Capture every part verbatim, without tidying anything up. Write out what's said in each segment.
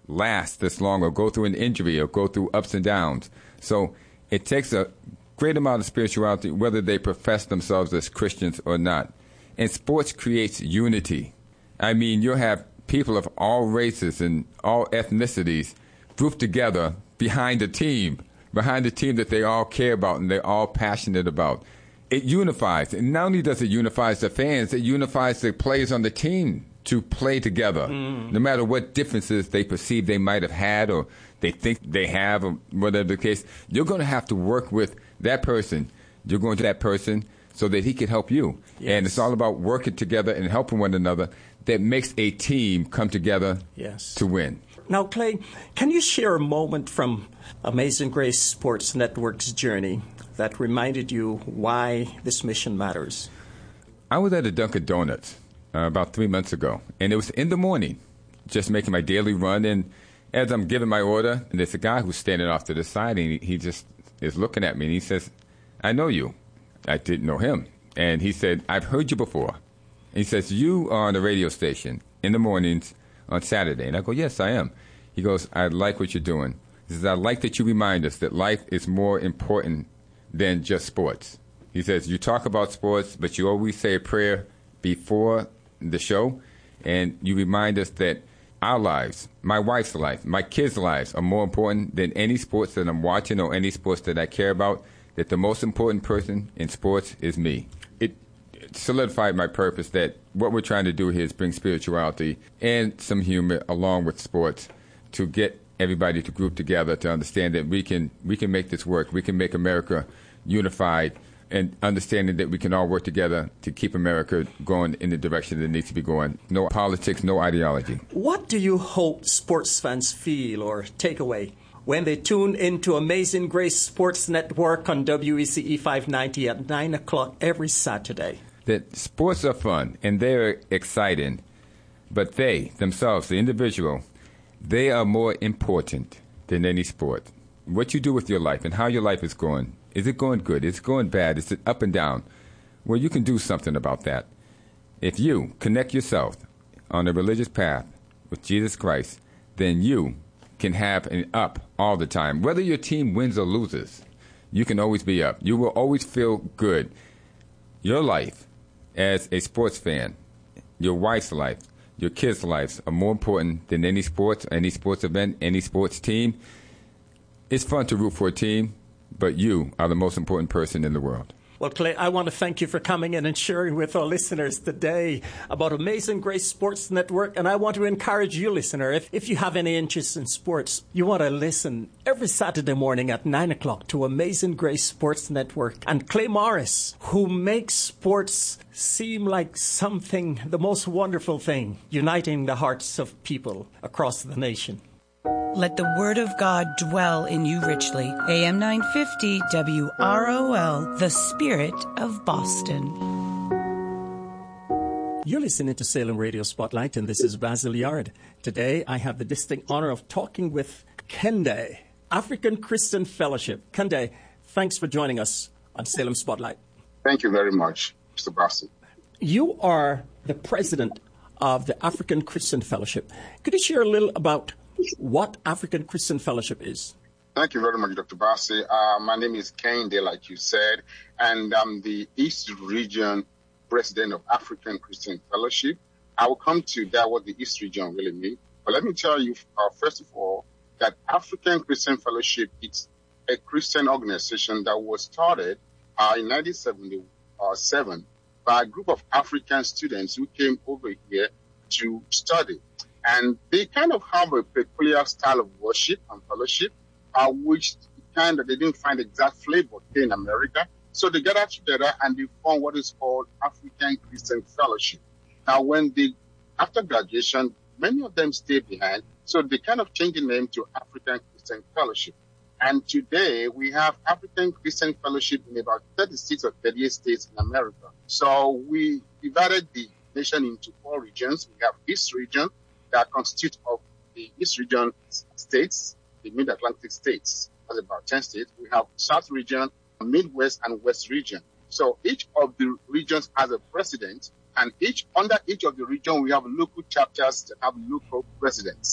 last this long or go through an injury or go through ups and downs. So it takes a great amount of spirituality, whether they profess themselves as Christians or not. And sports creates unity. I mean, you'll have people of all races and all ethnicities grouped together behind a team, behind a team that they all care about and they're all passionate about. It unifies. And not only does it unify the fans, it unifies the players on the team to play together, mm. no matter what differences they perceive they might have had or they think they have or whatever the case. You're going to have to work with that person. You're going to that person so that he can help you. Yes. And it's all about working together and helping one another that makes a team come together yes. to win. Now, Clay, can you share a moment from Amazing Grace Sports Network's journey that reminded you why this mission matters? I was at a Dunkin' Donuts uh, about three months ago, and it was in the morning, just making my daily run. And as I'm giving my order, there's a guy who's standing off to the side, and he, he just is looking at me, and he says, "I know you." I didn't know him. And he said, "I've heard you before." And he says, "You are on a radio station in the mornings on Saturday." And I go, "Yes, I am." He goes, "I like what you're doing." He says, "I like that you remind us that life is more important than just sports." He says, "You talk about sports, but you always say a prayer before the show, and you remind us that our lives, my wife's life, my kids' lives are more important than any sports that I'm watching or any sports that I care about, that the most important person in sports is me." It solidified my purpose that what we're trying to do here is bring spirituality and some humor along with sports to get everybody to group together to understand that we can we can make this work. We can make America unified, and understanding that we can all work together to keep America going in the direction that it needs to be going. No politics, no ideology. What do you hope sports fans feel or take away when they tune into Amazing Grace Sports Network on W E C E five ninety at nine o'clock every Saturday? That sports are fun and they're exciting, but they, themselves, the individual, they are more important than any sport. What you do with your life and how your life is going. Is it going good? Is it going bad? Is it up and down? Well, you can do something about that. If you connect yourself on a religious path with Jesus Christ, then you can have an up all the time. Whether your team wins or loses, you can always be up. You will always feel good. Your life as a sports fan, your wife's life, your kids' lives are more important than any sports, any sports event, any sports team. It's fun to root for a team, but you are the most important person in the world. Well, Clay, I want to thank you for coming in and sharing with our listeners today about Amazing Grace Sports Network. And I want to encourage you, listener, if, if you have any interest in sports, you want to listen every Saturday morning at nine o'clock to Amazing Grace Sports Network and Clay Morris, who makes sports seem like something, the most wonderful thing, uniting the hearts of people across the nation. Let the word of God dwell in you richly. A M nine fifty W R O L, the Spirit of Boston. You're listening to Salem Radio Spotlight, and this is Basil Yard. Today, I have the distinct honor of talking with Kende, African Christian Fellowship. Kende, thanks for joining us on Salem Spotlight. Thank you very much, Mister Basil. You are the president of the African Christian Fellowship. Could you share a little about what African Christian Fellowship is? Thank you very much, Doctor Bassi. Uh, my name is Kende, like you said, and I'm the East Region President of African Christian Fellowship. I will come to that, what the East Region really means. But let me tell you, uh, first of all, that African Christian Fellowship is a Christian organization that was started uh, in nineteen seventy-seven by a group of African students who came over here to study. And they kind of have a peculiar style of worship and fellowship, uh, which kind of they didn't find exact flavor here in America. So they gathered together and they formed what is called African Christian Fellowship. Now, when they, after graduation, many of them stayed behind. So they kind of changed the name to African Christian Fellowship. And today we have African Christian Fellowship in about thirty-six or thirty-eight states in America. So we divided the nation into four regions. We have East Region, that constitute of the East Region states, the Mid-Atlantic states. That's about ten states. We have South Region, Midwest, and West Region. So each of the regions has a president, and each under each of the region we have local chapters that have local presidents.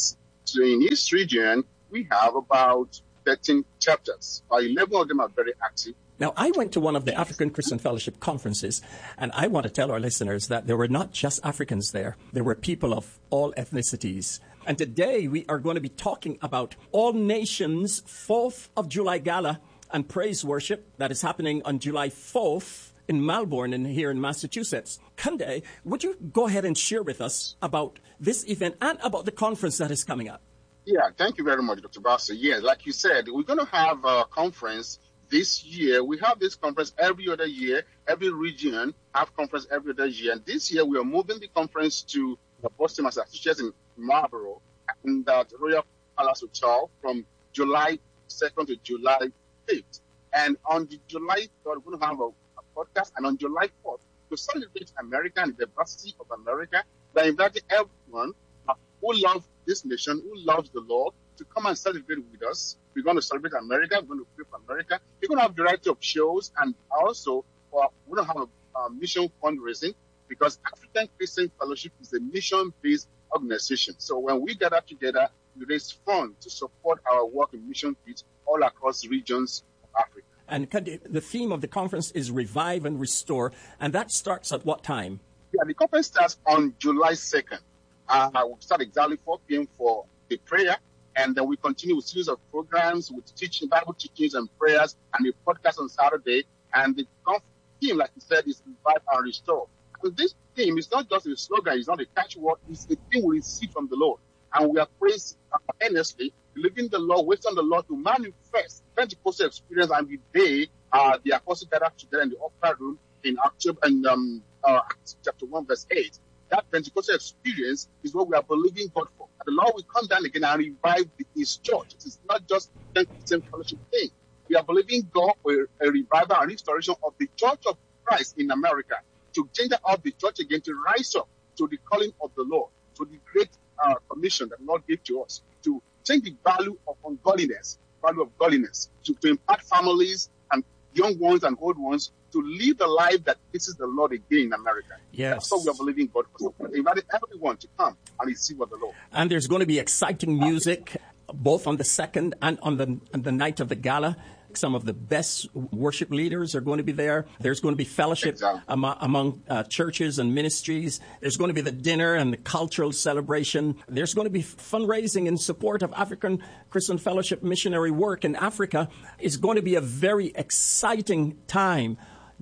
in East Region, we have about thirteen chapters. About eleven of them are very active. Now, I went to one of the African Christian Fellowship conferences, and I want to tell our listeners that there were not just Africans there. There were people of all ethnicities. And today we are going to be talking about All Nations fourth of July Gala and Praise Worship that is happening on July fourth in Melbourne and here in Massachusetts. Kunde, would you go ahead and share with us about this event and about the conference that is coming up? Yeah, thank you very much, Doctor Bassey. Yes, like you said, we're going to have a conference this year. We have this conference every other year. Every region have conference every other year. And this year we are moving the conference to Boston, Massachusetts in Marlborough and at Royal Palace Hotel from July second to July fifth. And on the July third, we're going to have a, a podcast. And on July fourth, to celebrate America and the diversity of America, we're inviting everyone who loves this nation, who loves the Lord, to come and celebrate with us. We're going to celebrate America. We're going to pray for America. We're going to have a variety of shows, and also uh, we're going to have a, a mission fundraising, because African Christian Fellowship is a mission-based organization. So when we gather together, we raise funds to support our work in mission fields all across regions of Africa. And the theme of the conference is Revive and Restore, and that starts at what time? Yeah, the conference starts on July second. Uh, we'll start exactly four p.m. for the prayer, and then we continue with series of programs with teaching, Bible teachings and prayers, and a podcast on Saturday. And the theme, like you said, is Revive and Restore. And this theme is not just a slogan, it's not a catchword, it's a thing we receive from the Lord. And we are praised earnestly, believing the Lord, waiting on the Lord to manifest Pentecostal experience. And the day uh, the apostles gathered together in the upper room in October, and um, uh, Acts chapter one, verse eight. That Pentecostal experience is what we are believing God for. And the Lord will come down again and revive His church. It is not just the same fellowship thing. We are believing God for a revival and restoration of the Church of Christ in America, to change up the church again, to rise up to the calling of the Lord, to the great uh, commission that the Lord gave to us, to change the value of ungodliness, value of godliness, to, to impact families and young ones and old ones to live the life that pleases the Lord again in America. Yes. So we are believing God for support. Inviting everyone to come and receive of the Lord. And there's going to be exciting music, both on the second and on the, on the night of the gala. Some of the best worship leaders are going to be there. There's going to be fellowship exactly. among, among uh, churches and ministries. There's going to be the dinner and the cultural celebration. There's going to be fundraising in support of African Christian Fellowship missionary work in Africa. It's going to be a very exciting time.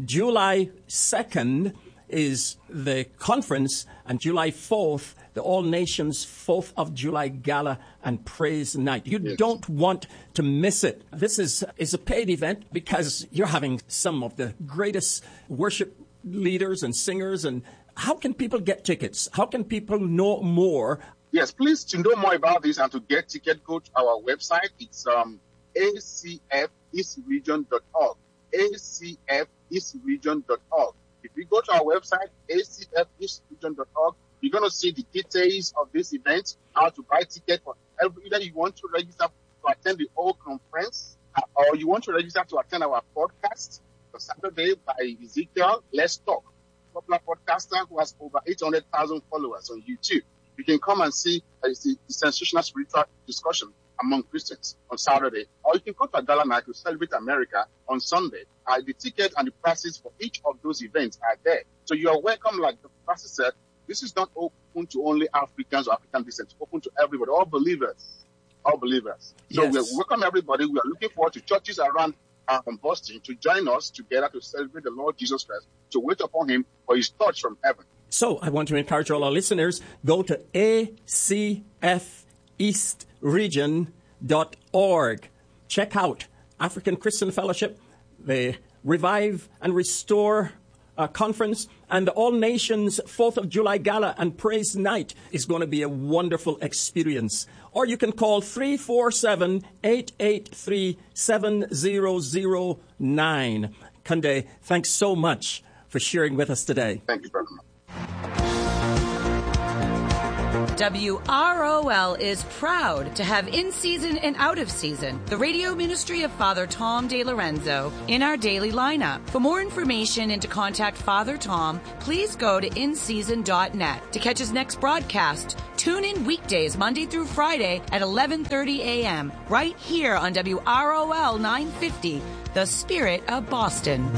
July second is the conference, and July fourth, the All Nations fourth of July Gala and Praise Night. You yes. don't want to miss it. This is, is a paid event because you're having some of the greatest worship leaders and singers. And how can people get tickets? How can people know more? Yes, please, to know more about this and to get tickets, go to our website. It's um, a c f east region dot org. a c f east region dot org. If you go to our website, a c f east region dot org, you're going to see the details of this event, how to buy tickets for every, either you want to register to attend the whole conference, uh, or you want to register to attend our podcast for Saturday by Ezekiel Let's Talk, popular podcaster who has over eight hundred thousand followers on YouTube. You can come and see uh, the, the sensational spiritual discussion among Christians on Saturday, or you can go to a gala night to celebrate America on Sunday. Uh, the ticket and the prices for each of those events are there. So you are welcome, like the pastor said. This is not open to only Africans or African descent. It's open to everybody, all believers, all believers. So Yes. we welcome everybody. We are looking forward to churches around um, Boston to join us together to celebrate the Lord Jesus Christ, to wait upon Him for His touch from heaven. So I want to encourage all our listeners, go to a c f east region dot org. Check out African Christian Fellowship, the Revive and Restore uh, Conference, and the All Nations fourth of July Gala and Praise Night is going to be a wonderful experience. Or you can call three four seven, eight eight three, seven zero zero nine. Kunde, thanks so much for sharing with us today. Thank you very much. W R O L is proud to have in season and out of season the radio ministry of Father Tom De Lorenzo in our daily lineup. For more information and to contact Father Tom, please go to in season dot net. To catch his next broadcast, tune in weekdays Monday through Friday at eleven thirty a.m. right here on W R O L nine fifty, The Spirit of Boston.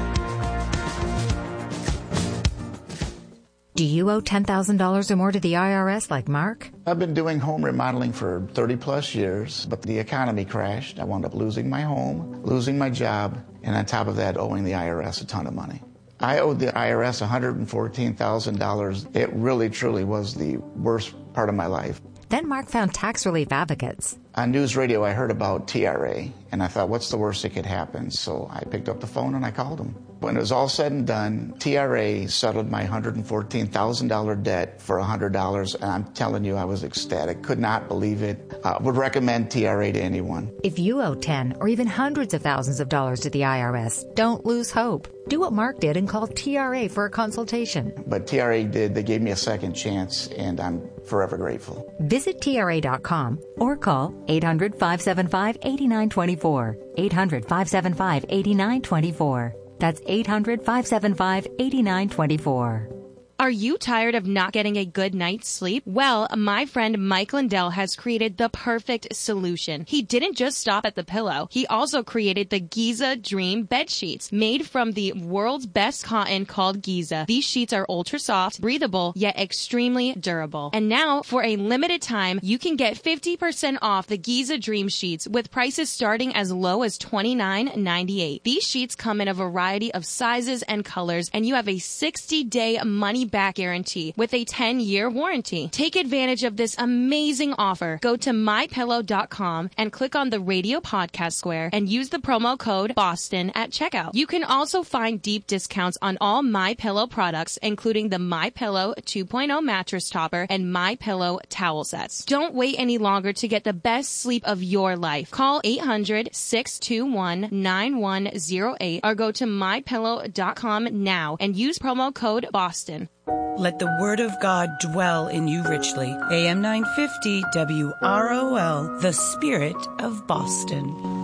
Do you owe ten thousand dollars or more to the I R S like Mark? I've been doing home remodeling for thirty plus years, but the economy crashed. I wound up losing my home, losing my job, and on top of that, owing the I R S a ton of money. I owed the I R S one hundred fourteen thousand dollars. It really, truly was the worst part of my life. Then Mark found tax relief advocates. On news radio, I heard about T R A, and I thought, what's the worst that could happen? So I picked up the phone and I called them. When it was all said and done, T R A settled my one hundred fourteen thousand dollars debt for one hundred dollars, and I'm telling you, I was ecstatic. Could not believe it. Uh, would recommend T R A to anyone. If you owe ten or even hundreds of thousands of dollars to the I R S, don't lose hope. Do what Mark did and call T R A for a consultation. But T R A did. They gave me a second chance, and I'm forever grateful. Visit T R A dot com or call eight hundred, five seven five, eight nine two four. eight hundred, five seven five, eight nine two four. That's eight hundred, five seven five, eight nine two four. Are you tired of not getting a good night's sleep? Well, my friend Mike Lindell has created the perfect solution. He didn't just stop at the pillow. He also created the Giza Dream bed sheets, made from the world's best cotton called Giza. These sheets are ultra soft, breathable, yet extremely durable. And now, for a limited time, you can get fifty percent off the Giza Dream sheets with prices starting as low as twenty-nine ninety-eight. These sheets come in a variety of sizes and colors, and you have a sixty-day money back guarantee with a ten-year warranty. Take advantage of this amazing offer. Go to my pillow dot com and click on the radio podcast square and use the promo code BOSTON at checkout. You can also find deep discounts on all MyPillow products, including the MyPillow two point oh mattress topper and MyPillow towel sets. Don't wait any longer to get the best sleep of your life. Call eight hundred, six two one, nine one zero eight or go to my pillow dot com now and use promo code BOSTON. Let the word of God dwell in you richly. A M nine fifty W R O L, The Spirit of Boston.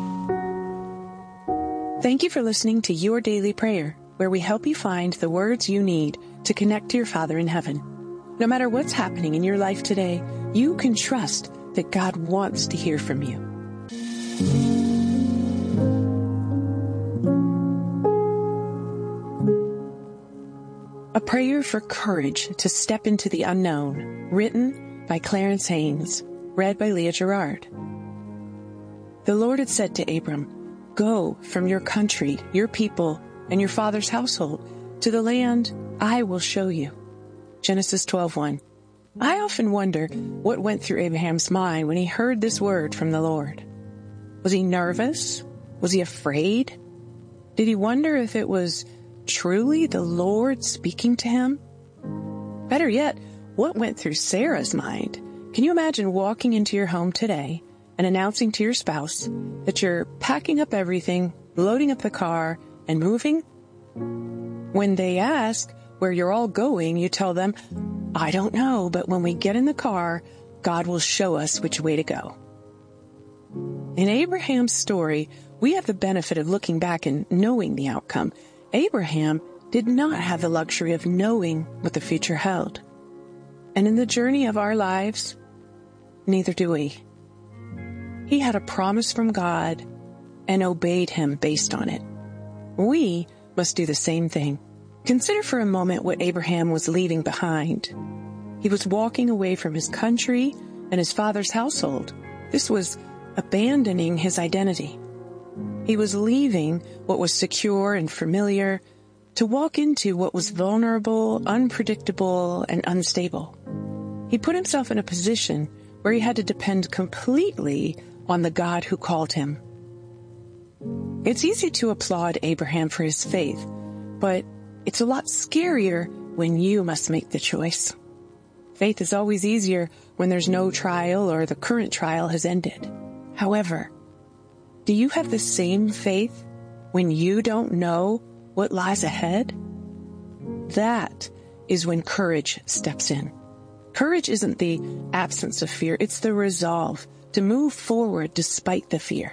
Thank you for listening to Your Daily Prayer, where we help you find the words you need to connect to your Father in heaven. No matter what's happening in your life today, you can trust that God wants to hear from you. A Prayer for Courage to Step into the Unknown, written by Clarence Haynes, read by Leah Gerard. The Lord had said to Abram, "Go from your country, your people, and your father's household to the land I will show you." Genesis twelve one. I often wonder what went through Abraham's mind when he heard this word from the Lord. Was he nervous? Was he afraid? Did he wonder if it was truly the Lord speaking to him? Better yet, what went through Sarah's mind? Can you imagine walking into your home today and announcing to your spouse that you're packing up everything, loading up the car, and moving? When they ask where you're all going, you tell them, "I don't know, but when we get in the car, God will show us which way to go." In Abraham's story, we have the benefit of looking back and knowing the outcome. Abraham did not have the luxury of knowing what the future held. And in the journey of our lives, neither do we. He had a promise from God and obeyed him based on it. We must do the same thing. Consider for a moment what Abraham was leaving behind. He was walking away from his country and his father's household. This was abandoning his identity. He was leaving what was secure and familiar to walk into what was vulnerable, unpredictable, and unstable. He put himself in a position where he had to depend completely on the God who called him. It's easy to applaud Abraham for his faith, but it's a lot scarier when you must make the choice. Faith is always easier when there's no trial or the current trial has ended. However, do you have the same faith when you don't know what lies ahead? That is when courage steps in. Courage isn't the absence of fear. It's the resolve to move forward despite the fear.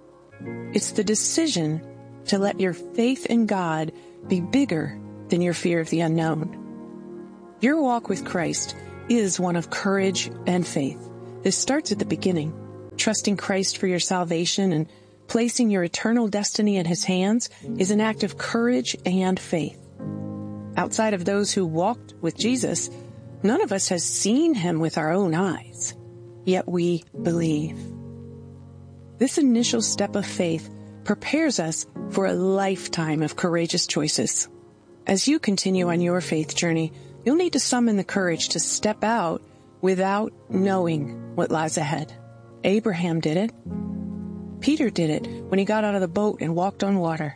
It's the decision to let your faith in God be bigger than your fear of the unknown. Your walk with Christ is one of courage and faith. This starts at the beginning. Trusting Christ for your salvation and placing your eternal destiny in his hands is an act of courage and faith. Outside of those who walked with Jesus, none of us has seen him with our own eyes, yet we believe. This initial step of faith prepares us for a lifetime of courageous choices. As you continue on your faith journey, you'll need to summon the courage to step out without knowing what lies ahead. Abraham did it. Peter did it when he got out of the boat and walked on water.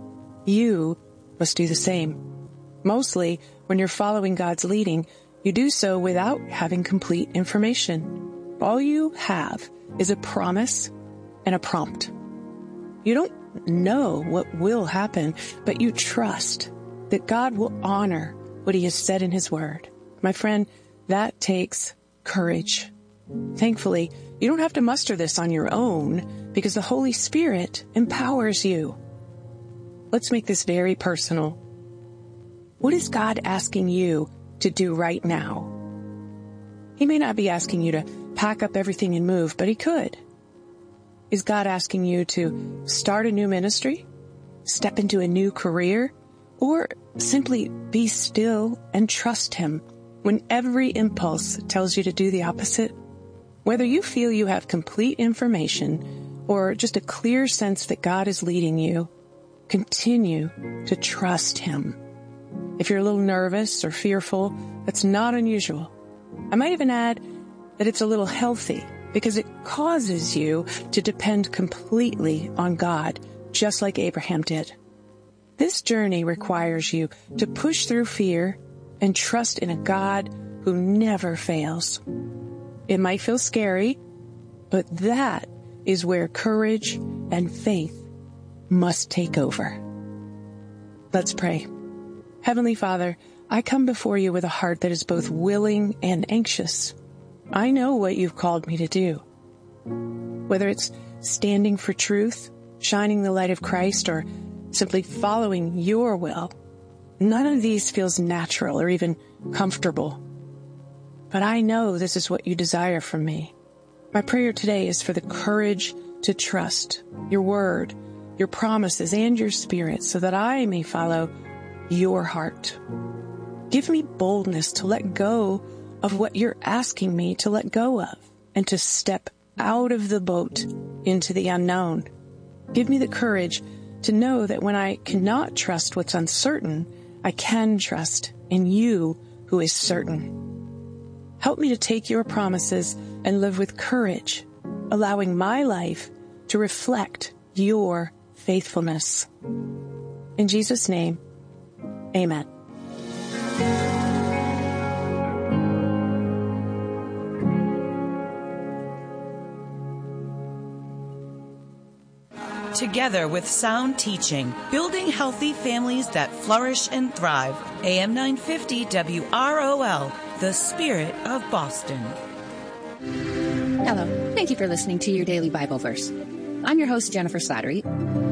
You must do the same. Mostly, when you're following God's leading, you do so without having complete information. All you have is a promise and a prompt. You don't know what will happen, but you trust that God will honor what he has said in his word. My friend, that takes courage. Thankfully, you don't have to muster this on your own because the Holy Spirit empowers you. Let's make this very personal. What is God asking you to do right now? He may not be asking you to pack up everything and move, but he could. Is God asking you to start a new ministry, step into a new career, or simply be still and trust him when every impulse tells you to do the opposite? Whether you feel you have complete information or just a clear sense that God is leading you, continue to trust him. If you're a little nervous or fearful, that's not unusual. I might even add that it's a little healthy because it causes you to depend completely on God, just like Abraham did. This journey requires you to push through fear and trust in a God who never fails. It might feel scary, but that is where courage and faith must take over. Let's pray. Heavenly Father, I come before you with a heart that is both willing and anxious. I know what you've called me to do. Whether it's standing for truth, shining the light of Christ, or simply following your will, none of these feels natural or even comfortable. But I know this is what you desire from me. My prayer today is for the courage to trust your word, your promises, and your spirit so that I may follow your heart. Give me boldness to let go of what you're asking me to let go of and to step out of the boat into the unknown. Give me the courage to know that when I cannot trust what's uncertain, I can trust in you who is certain. Help me to take your promises and live with courage, allowing my life to reflect your faithfulness. In Jesus' name, amen. Together with sound teaching, building healthy families that flourish and thrive. A M nine fifty W R O L, the spirit of Boston. Hello. Thank you for listening to your daily Bible verse. I'm your host, Jennifer Slattery.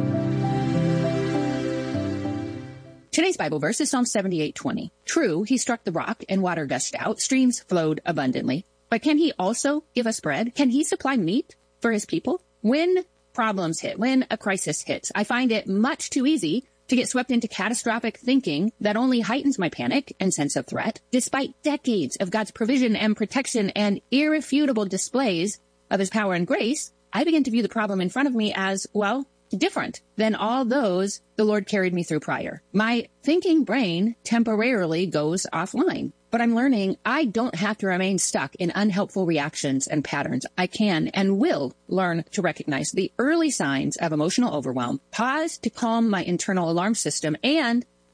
Today's Bible verse is Psalm seventy-eight twenty. True, he struck the rock and water gushed out. Streams flowed abundantly. But can he also give us bread? Can he supply meat for his people? When problems hit, when a crisis hits, I find it much too easy to get swept into catastrophic thinking that only heightens my panic and sense of threat. Despite decades of God's provision and protection and irrefutable displays of his power and grace, I begin to view the problem in front of me as, well, different than all those the Lord carried me through prior. My thinking brain temporarily goes offline. But I'm learning I don't have to remain stuck in unhelpful reactions and patterns. I can and will learn to recognize the early signs of emotional overwhelm, pause to calm my internal alarm system, and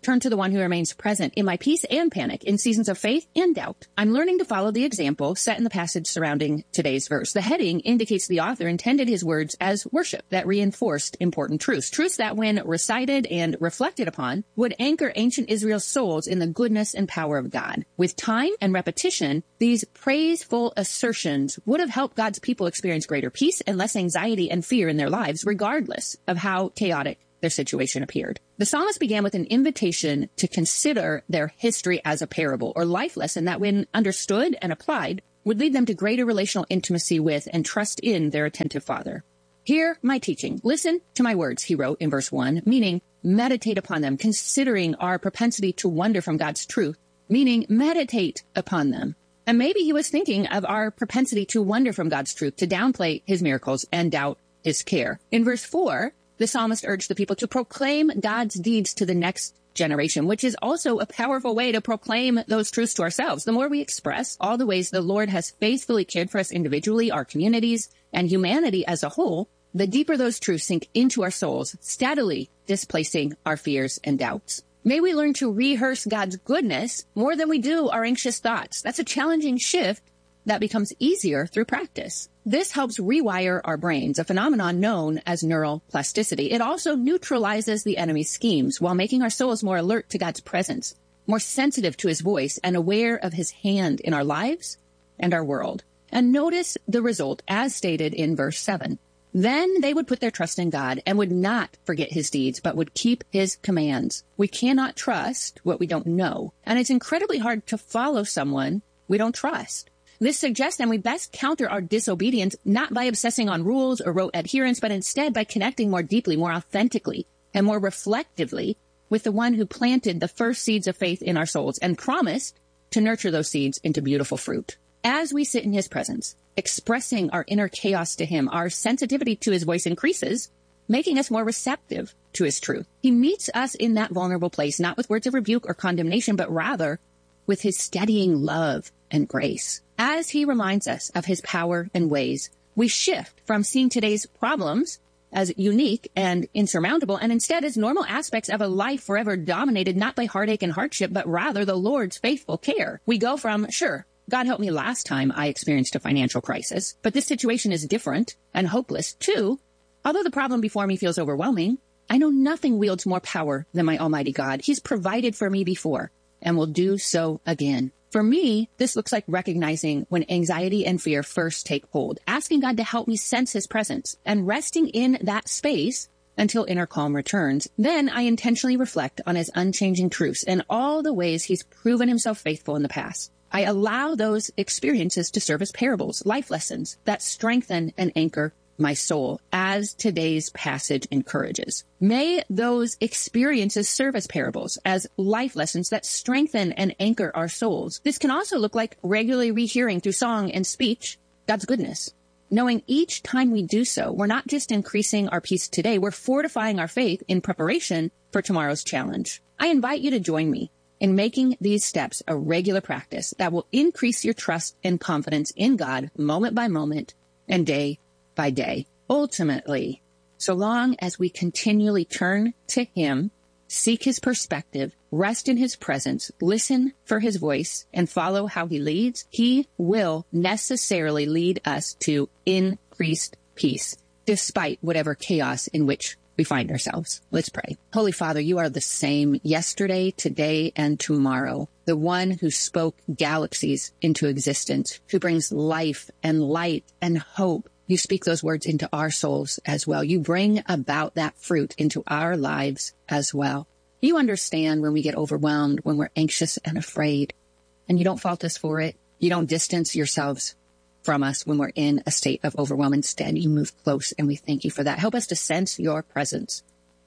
turn to the one who remains present in my peace and panic, in seasons of faith and doubt. I'm learning to follow the example set in the passage surrounding today's verse. The heading indicates the author intended his words as worship that reinforced important truths. Truths that, when recited and reflected upon, would anchor ancient Israel's souls in the goodness and power of God. With time and repetition, these praiseful assertions would have helped God's people experience greater peace and less anxiety and fear in their lives, regardless of how chaotic their situation appeared. The psalmist began with an invitation to consider their history as a parable or life lesson that, when understood and applied, would lead them to greater relational intimacy with and trust in their attentive Father. Hear my teaching. Listen to my words, he wrote in verse one, meaning meditate upon them, considering our propensity to wander from God's truth, meaning meditate upon them. And maybe he was thinking of our propensity to wander from God's truth, to downplay his miracles and doubt his care. In verse four, the psalmist urged the people to proclaim God's deeds to the next generation, which is also a powerful way to proclaim those truths to ourselves. The more we express all the ways the Lord has faithfully cared for us individually, our communities, and humanity as a whole, the deeper those truths sink into our souls, steadily displacing our fears and doubts. May we learn to rehearse God's goodness more than we do our anxious thoughts. That's a challenging shift that becomes easier through practice. This helps rewire our brains, a phenomenon known as neural plasticity. It also neutralizes the enemy's schemes while making our souls more alert to God's presence, more sensitive to his voice, and aware of his hand in our lives and our world. And notice the result as stated in verse seven. Then they would put their trust in God and would not forget his deeds, but would keep his commands. We cannot trust what we don't know, and it's incredibly hard to follow someone we don't trust. This suggests that we best counter our disobedience not by obsessing on rules or rote adherence, but instead by connecting more deeply, more authentically, and more reflectively with the one who planted the first seeds of faith in our souls and promised to nurture those seeds into beautiful fruit. As we sit in his presence, expressing our inner chaos to him, our sensitivity to his voice increases, making us more receptive to his truth. He meets us in that vulnerable place, not with words of rebuke or condemnation, but rather with his steadying love and grace. As he reminds us of his power and ways, we shift from seeing today's problems as unique and insurmountable, and instead as normal aspects of a life forever dominated not by heartache and hardship, but rather the Lord's faithful care. We go from, sure, God helped me last time I experienced a financial crisis, but this situation is different and hopeless, too. Although the problem before me feels overwhelming, I know nothing wields more power than my Almighty God. He's provided for me before and will do so again. For me, this looks like recognizing when anxiety and fear first take hold, asking God to help me sense his presence, and resting in that space until inner calm returns. Then I intentionally reflect on his unchanging truths and all the ways he's proven himself faithful in the past. I allow those experiences to serve as parables, life lessons that strengthen and anchor my soul, as today's passage encourages. May those experiences serve as parables, as life lessons that strengthen and anchor our souls. This can also look like regularly rehearing through song and speech God's goodness. Knowing each time we do so, we're not just increasing our peace today, we're fortifying our faith in preparation for tomorrow's challenge. I invite you to join me in making these steps a regular practice that will increase your trust and confidence in God moment by moment and day by day. Ultimately, so long as we continually turn to him, seek his perspective, rest in his presence, listen for his voice, and follow how he leads, he will necessarily lead us to increased peace, despite whatever chaos in which we find ourselves. Let's pray. Holy Father, you are the same yesterday, today, and tomorrow. The one who spoke galaxies into existence, who brings life and light and hope. You speak those words into our souls as well. You bring about that fruit into our lives as well. You understand when we get overwhelmed, when we're anxious and afraid, and you don't fault us for it. You don't distance yourselves from us when we're in a state of overwhelm. Instead, you move close, and we thank you for that. Help us to sense your presence.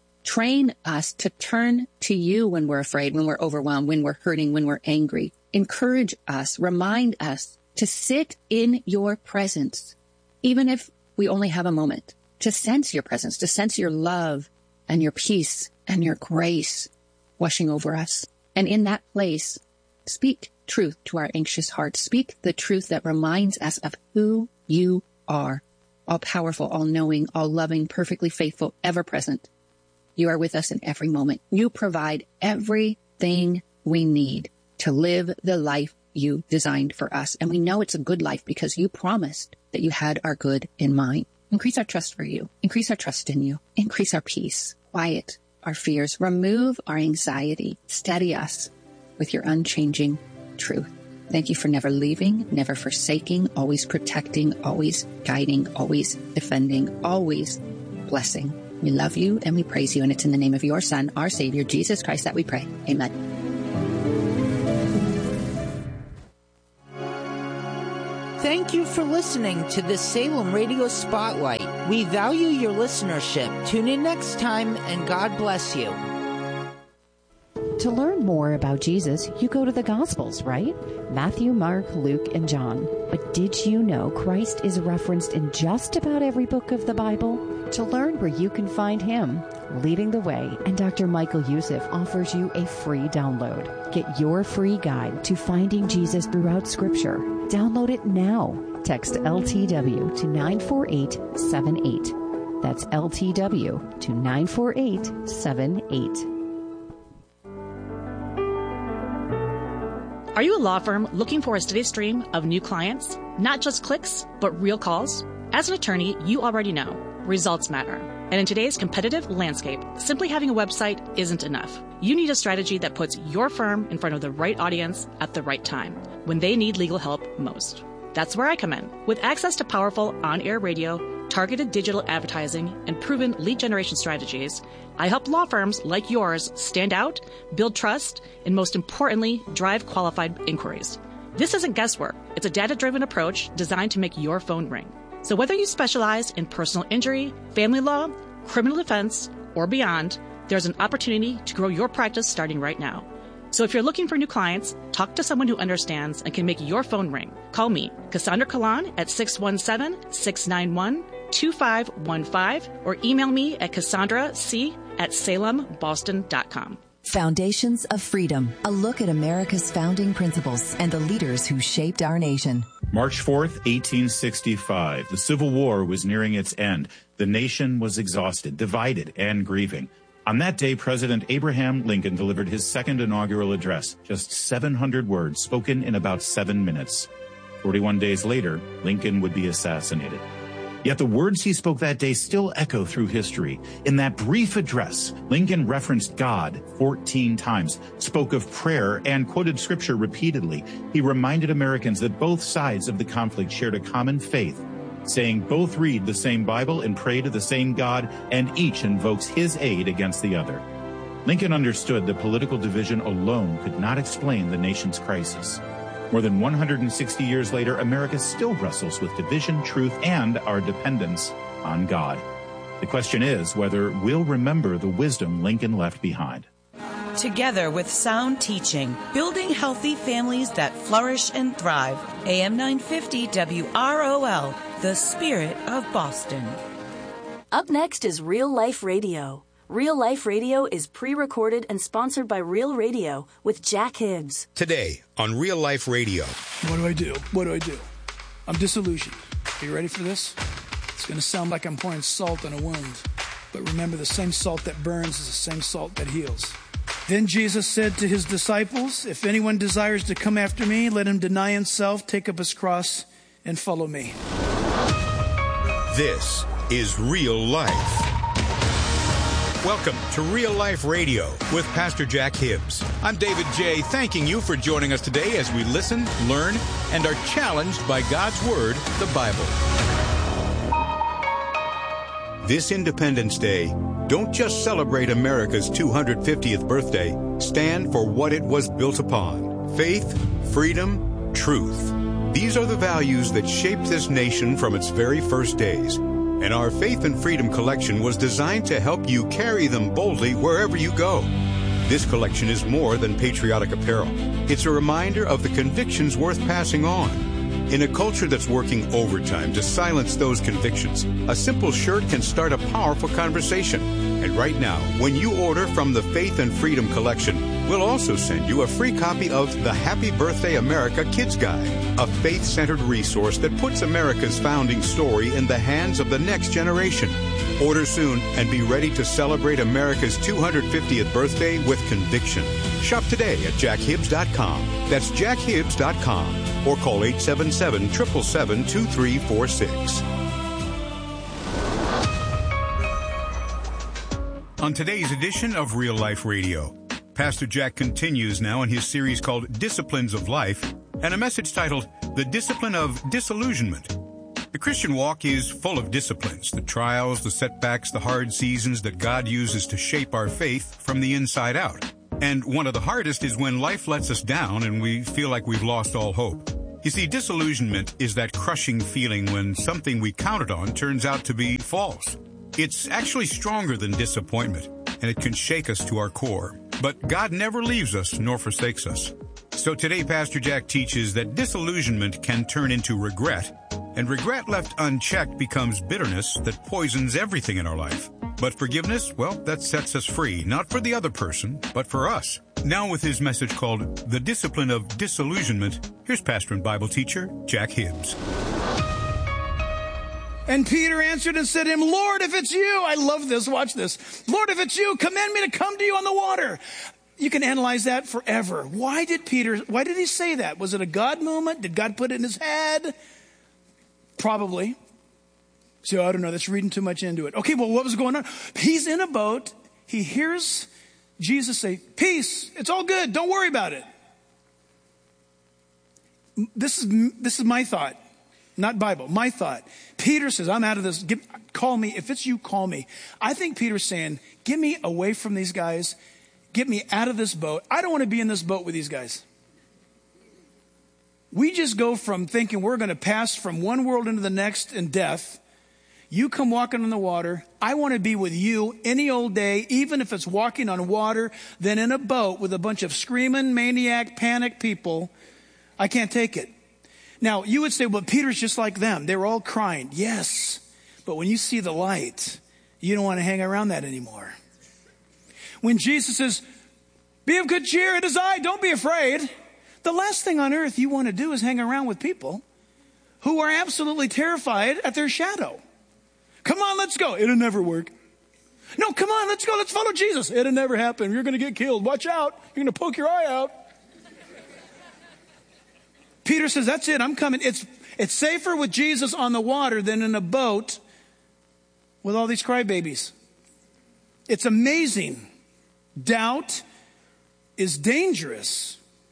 Train us to turn to you when we're afraid, when we're overwhelmed, when we're hurting, when we're angry. Encourage us, remind us to sit in your presence, even if we only have a moment, to sense your presence, to sense your love and your peace and your grace washing over us. And in that place, speak truth to our anxious hearts. Speak the truth that reminds us of who you are, all powerful, all knowing, all loving, perfectly faithful, ever present. You are with us in every moment. You provide everything we need to live the life you designed for us. And we know it's a good life because you promised that you had our good in mind. Increase our trust for you. Increase our trust in you. Increase our peace. Quiet our fears. Remove our anxiety. Steady us with your unchanging truth. Thank you for never leaving, never forsaking, always protecting, always guiding, always defending, always blessing. We love you and we praise you. And it's in the name of your Son, our Savior, Jesus Christ, that we pray. Amen. Thank you for listening to the Salem Radio Spotlight. We value your listenership. Tune in next time, and God bless you. To learn more about Jesus, you go to the Gospels, right? Matthew, Mark, Luke, and John. But did you know Christ is referenced in just about every book of the Bible? To learn where you can find him, Leading the Way, and Doctor Michael Youssef offers you a free download. Get your free guide to finding Jesus throughout Scripture. Download it now. Text L T W to nine four eight seven eight. That's L T W to nine four eight seven eight. Are you a law firm looking for a steady stream of new clients? Not just clicks, but real calls? As an attorney, you already know results matter. And in today's competitive landscape, simply having a website isn't enough. You need a strategy that puts your firm in front of the right audience at the right time, when they need legal help most. That's where I come in. With access to powerful on-air radio, targeted digital advertising, and proven lead generation strategies, I help law firms like yours stand out, build trust, and most importantly, drive qualified inquiries. This isn't guesswork. It's a data-driven approach designed to make your phone ring. So whether you specialize in personal injury, family law, criminal defense, or beyond, there's an opportunity to grow your practice starting right now. So if you're looking for new clients, talk to someone who understands and can make your phone ring. Call me, Cassandra Kalan, at six one seven, six nine one, two five one five, or email me at cassandra c at salem boston dot com. Foundations of Freedom, a look at America's founding principles and the leaders who shaped our nation. March fourth, eighteen sixty-five. The Civil War was nearing its end. The nation was exhausted, divided, and grieving. On that day, President Abraham Lincoln delivered his second inaugural address, just seven hundred words spoken in about seven minutes. forty-one days later, Lincoln would be assassinated. Yet the words he spoke that day still echo through history. In that brief address, Lincoln referenced God fourteen times, spoke of prayer, and quoted scripture repeatedly. He reminded Americans that both sides of the conflict shared a common faith, saying both read the same Bible and pray to the same God, and each invokes his aid against the other. Lincoln understood that political division alone could not explain the nation's crisis. More than one hundred sixty years later, America still wrestles with division, truth, and our dependence on God. The question is whether we'll remember the wisdom Lincoln left behind. Together with sound teaching, building healthy families that flourish and thrive. A M nine fifty W R O L, the spirit of Boston. Up next is Real Life Radio. Real Life Radio is pre-recorded and sponsored by Real Radio with Jack Hibbs. Today on Real Life Radio. What do I do? What do I do? I'm disillusioned. Are you ready for this? It's going to sound like I'm pouring salt on a wound. But remember, the same salt that burns is the same salt that heals. Then Jesus said to his disciples, if anyone desires to come after me, let him deny himself, take up his cross, and follow me. This is Real Life. Welcome to Real Life Radio with Pastor Jack Hibbs. I'm David J., thanking you for joining us today as we listen, learn, and are challenged by God's Word, the Bible. This Independence Day, don't just celebrate America's two hundred fiftieth birthday. Stand for what it was built upon. Faith, freedom, truth. These are the values that shaped this nation from its very first days. And our Faith and Freedom collection was designed to help you carry them boldly wherever you go. This collection is more than patriotic apparel. It's a reminder of the convictions worth passing on. In a culture that's working overtime to silence those convictions, a simple shirt can start a powerful conversation. And right now, when you order from the Faith and Freedom collection, We'll also send you a free copy of the Happy Birthday America Kids Guide, a faith-centered resource that puts America's founding story in the hands of the next generation. Order soon and be ready to celebrate America's two hundred fiftieth birthday with conviction. Shop today at jack hibbs dot com. That's jack hibbs dot com. Or call eight seven seven, seven seven seven, two three four six. On today's edition of Real Life Radio, Pastor Jack continues now in his series called Disciplines of Life, and a message titled The Discipline of Disillusionment. The Christian walk is full of disciplines, the trials, the setbacks, the hard seasons that God uses to shape our faith from the inside out. And one of the hardest is when life lets us down and we feel like we've lost all hope. You see, disillusionment is that crushing feeling when something we counted on turns out to be false. It's actually stronger than disappointment, and it can shake us to our core. But God never leaves us nor forsakes us. So today, Pastor Jack teaches that disillusionment can turn into regret, and regret left unchecked becomes bitterness that poisons everything in our life. But forgiveness, well, that sets us free, not for the other person, but for us. Now with his message called The Discipline of Disillusionment, here's pastor and Bible teacher Jack Hibbs. And Peter answered and said to him, Lord, if it's you, I love this, watch this. Lord, if it's you, command me to come to you on the water. You can analyze that forever. Why did Peter, why did he say that? Was it a God moment? Did God put it in his head? Probably. So I don't know, that's reading too much into it. Okay, well, what was going on? He's in a boat. He hears Jesus say, peace, it's all good, don't worry about it. This is, this is my thought. Not Bible, my thought. Peter says, I'm out of this. Give, call me. If it's you, call me. I think Peter's saying, get me away from these guys. Get me out of this boat. I don't want to be in this boat with these guys. We just go from thinking we're going to pass from one world into the next in death. You come walking on the water. I want to be with you any old day, even if it's walking on water, than in a boat with a bunch of screaming, maniac, panic people. I can't take it. Now, you would say, well, Peter's just like them. They were all crying. Yes. But when you see the light, you don't want to hang around that anymore. When Jesus says, be of good cheer, it is I, don't be afraid. The last thing on earth you want to do is hang around with people who are absolutely terrified at their shadow. Come on, let's go. It'll never work. No, come on, let's go. Let's follow Jesus. It'll never happen. You're going to get killed. Watch out. You're going to poke your eye out. Peter says, that's it, I'm coming. It's, it's safer with Jesus on the water than in a boat with all these crybabies. It's amazing. Doubt is dangerous.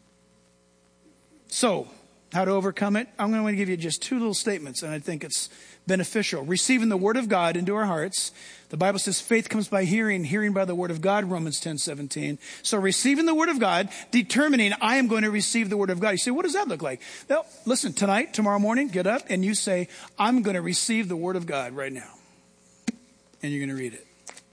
So, how to overcome it? I'm going to give you just two little statements, and I think it's beneficial. Receiving the Word of God into our hearts. The Bible says faith comes by hearing, hearing by the Word of God, Romans ten seventeen. So receiving the Word of God, determining I am going to receive the Word of God. You say, what does that look like? Well, listen, tonight, tomorrow morning, get up and you say, I'm going to receive the Word of God right now. And you're going to read it.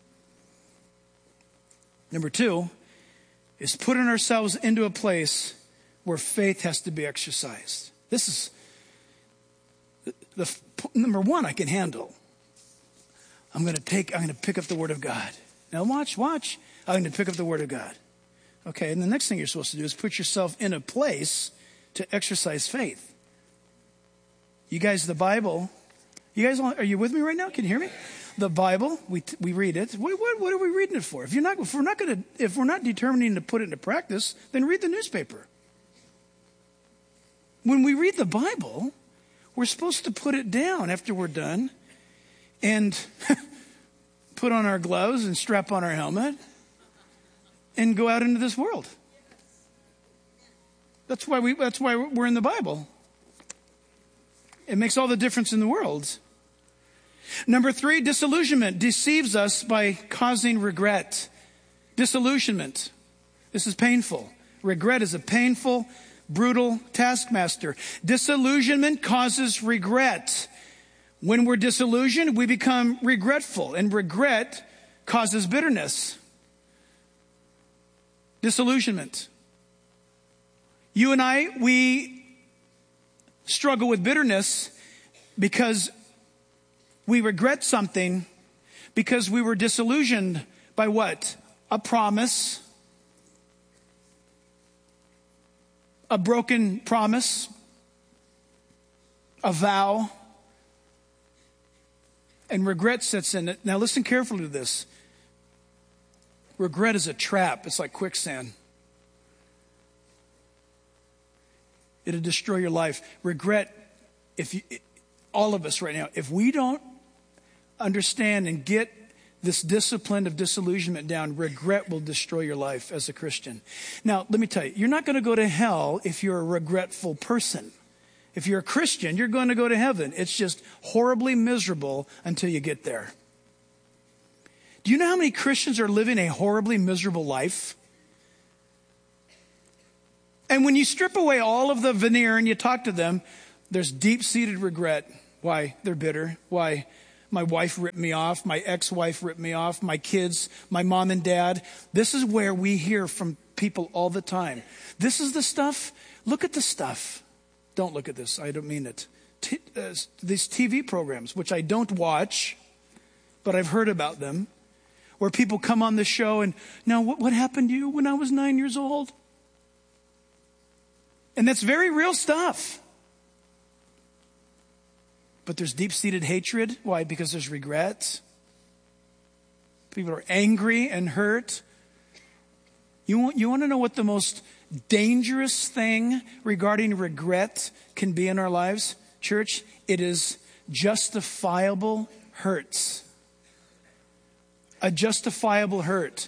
Number two is putting ourselves into a place where faith has to be exercised. This is the, the number one I can handle. I'm going to take, I'm going to pick up the Word of God. Now watch, watch. I'm going to pick up the Word of God. Okay, and the next thing you're supposed to do is put yourself in a place to exercise faith. You guys, the Bible, you guys, are you with me right now? Can you hear me? The Bible, we we read it. What, what, what are we reading it for? If you're not, if we're not going to, if we're not determining to put it into practice, then read the newspaper. When we read the Bible, we're supposed to put it down after we're done and put on our gloves and strap on our helmet and go out into this world. That's why we, that's why we're in the Bible. It makes all the difference in the world. Number three, disillusionment deceives us by causing regret. Disillusionment. This is painful. Regret is a painful, brutal taskmaster. Disillusionment causes regret. When we're disillusioned, we become regretful, and regret causes bitterness. Disillusionment. You and I, we struggle with bitterness because we regret something because we were disillusioned by what? A promise, a broken promise, a vow, and regret sets in. Now listen carefully to this. Regret is a trap. It's like quicksand. It'll destroy your life. Regret, if you, all of us right now, if we don't understand and get this discipline of disillusionment down, regret will destroy your life as a Christian. Now, let me tell you, you're not going to go to hell if you're a regretful person. If you're a Christian, you're going to go to heaven. It's just horribly miserable until you get there. Do you know how many Christians are living a horribly miserable life? And when you strip away all of the veneer and you talk to them, there's deep-seated regret. Why? They're bitter. Why? My wife ripped me off. My ex-wife ripped me off. My kids, my mom and dad. This is where we hear from people all the time. This is the stuff. Look at the stuff. Don't look at this. I don't mean it. T- uh, these T V programs, which I don't watch, but I've heard about them, where people come on the show and, now what, what happened to you when I was nine years old? And that's very real stuff. But there's deep-seated hatred. Why? Because there's regret. People are angry and hurt. You want, you want to know what the most dangerous thing regarding regret can be in our lives? Church, it is justifiable hurts. A justifiable hurt.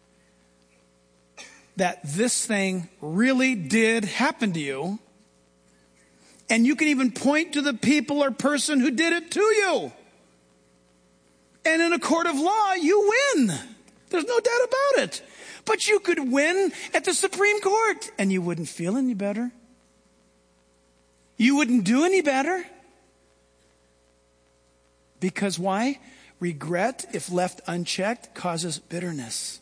That this thing really did happen to you. And you can even point to the people or person who did it to you. And in a court of law, you win. There's no doubt about it. But you could win at the Supreme Court and you wouldn't feel any better. You wouldn't do any better. Because why? Regret, if left unchecked, causes bitterness.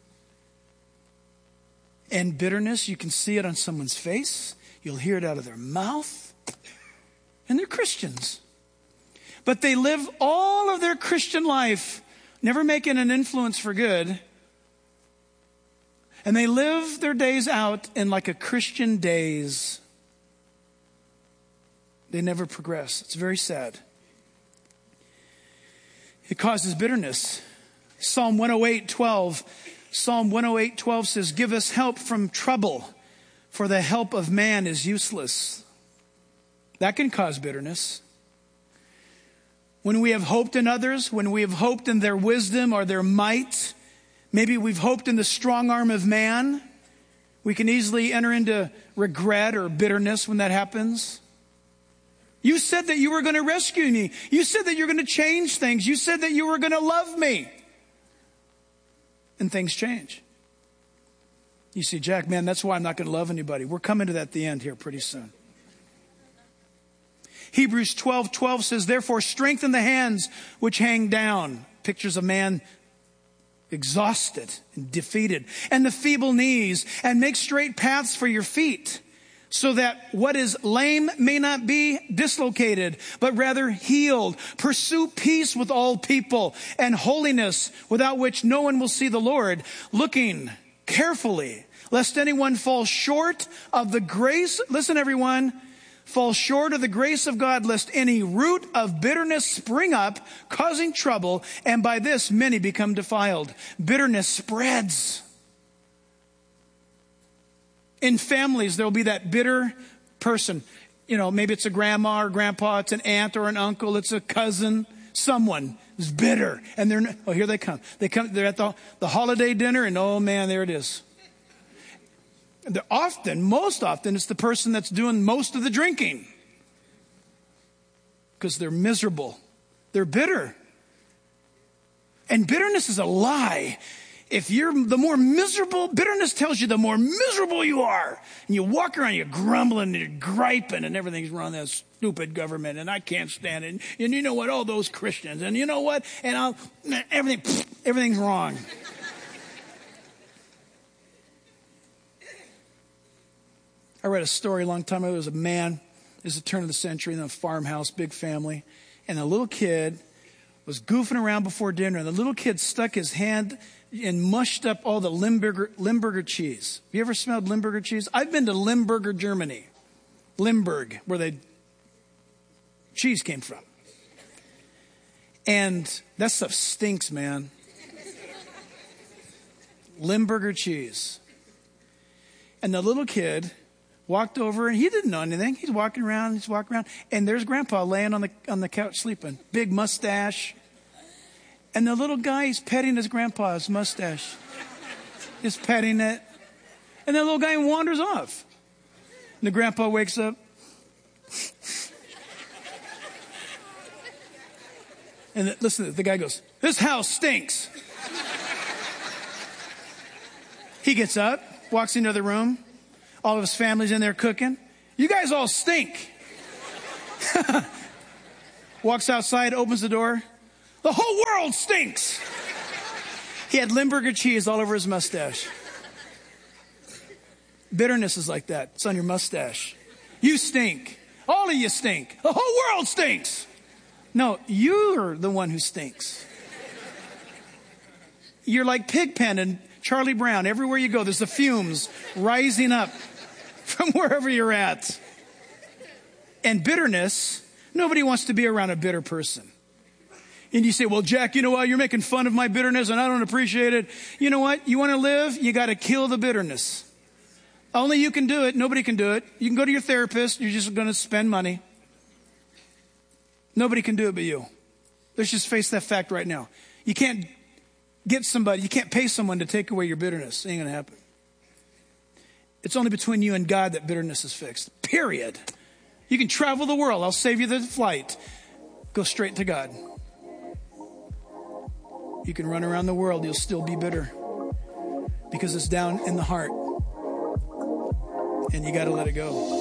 And bitterness, you can see it on someone's face. You'll hear it out of their mouth. And they're Christians. But they live all of their Christian life never making an influence for good. And they live their days out in like a Christian daze. They never progress. It's very sad. It causes bitterness. Psalm one oh eight twelve. Psalm one oh eight twelve says, give us help from trouble, for the help of man is useless. That can cause bitterness. When we have hoped in others, when we have hoped in their wisdom or their might, maybe we've hoped in the strong arm of man, we can easily enter into regret or bitterness when that happens. You said that you were going to rescue me. You said that you're going to change things. You said that you were going to love me. And things change. You see, Jack, man, that's why I'm not going to love anybody. We're coming to that at the end here pretty soon. Hebrews twelve twelve says, therefore strengthen the hands which hang down. Pictures of man exhausted and defeated. And the feeble knees, and make straight paths for your feet, so that what is lame may not be dislocated, but rather healed. Pursue peace with all people and holiness, without which no one will see the Lord, looking carefully, lest anyone fall short of the grace. Listen, everyone. Fall short of the grace of God, lest any root of bitterness spring up, causing trouble, and by this many become defiled. Bitterness spreads. In families, there will be that bitter person. You know, maybe it's a grandma or grandpa, it's an aunt or an uncle, it's a cousin, someone is bitter. And they're, oh, here they come. They come, they're at the, the holiday dinner, and oh man, there it is. They're often, most often, it's the person that's doing most of the drinking. Because they're miserable. They're bitter. And bitterness is a lie. If you're the more miserable, bitterness tells you the more miserable you are. And you walk around, you're grumbling and you're griping and everything's wrong with that stupid government and I can't stand it. And you know what? All those Christians. And you know what? And I'll, everything, everything's wrong. I read a story a long time ago. There was a man, it was the turn of the century, in a farmhouse, big family. And a little kid was goofing around before dinner, and the little kid stuck his hand and mushed up all the Limburger, Limburger cheese. Have you ever smelled Limburger cheese? I've been to Limburger, Germany. Limburg, where the cheese came from. And that stuff stinks, man. Limburger cheese. And the little kid walked over, and he didn't know anything. He's walking around, he's walking around, and there's Grandpa laying on the on the couch sleeping. Big mustache. And the little guy, he's petting his grandpa's mustache. Just petting it. And the little guy wanders off. And the grandpa wakes up. And the, listen, the guy goes, "This house stinks." He gets up, walks into the room. All of his family's in there cooking. "You guys all stink." Walks outside, opens the door. "The whole world stinks." He had Limburger cheese all over his mustache. Bitterness is like that. It's on your mustache. You stink. All of you stink. The whole world stinks. No, you're the one who stinks. You're like Pigpen and Charlie Brown. Everywhere you go, there's the fumes rising up from wherever you're at. And bitterness, nobody wants to be around a bitter person. And you say, "Well, Jack, you know what? You're making fun of my bitterness and I don't appreciate it." You know what? You want to live? You got to kill the bitterness. Only you can do it. Nobody can do it. You can go to your therapist. You're just going to spend money. Nobody can do it but you. Let's just face that fact right now. You can't get somebody, you can't pay someone to take away your bitterness. It ain't going to happen. It's only between you and God that bitterness is fixed. Period. You can travel the world. I'll save you the flight. Go straight to God. You can run around the world. You'll still be bitter. Because it's down in the heart. And you got to let it go.